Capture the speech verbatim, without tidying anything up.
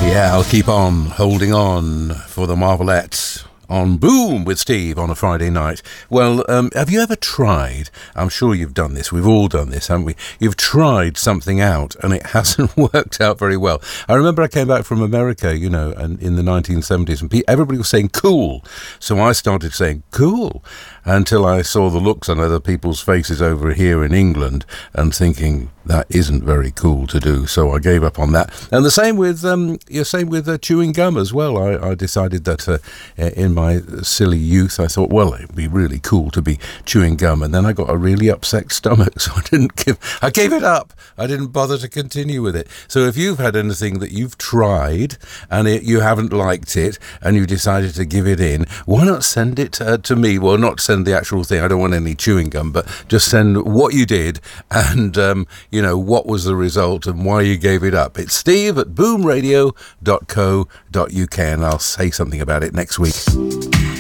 Yeah, I'll keep on holding on for the Marvelettes on Boom with Steve on a Friday night. Well, um, have you ever tried, I'm sure you've done this, we've all done this, haven't we? You've tried something out and it hasn't worked out very well. I remember I came back from America, you know, and in the nineteen seventies, and everybody was saying cool. So I started saying cool until I saw the looks on other people's faces over here in England and thinking that isn't very cool to do. So I gave up on that. And the same with um, yeah, same with uh, chewing gum as well. I, I decided that uh, in my silly youth, I thought, well, it'd be really cool to be chewing gum. And then I got a really upset stomach, so I didn't give. I gave it up. I didn't bother to continue with it. So if you've had anything that you've tried and it, you haven't liked it and you decided to give it in, why not send it uh, to me? Well, not send the actual thing. I don't want any chewing gum, but just send what you did and, um, you know, what was the result and why you gave it up. It's Steve at boom radio dot co dot uk, and I'll say something about it next week.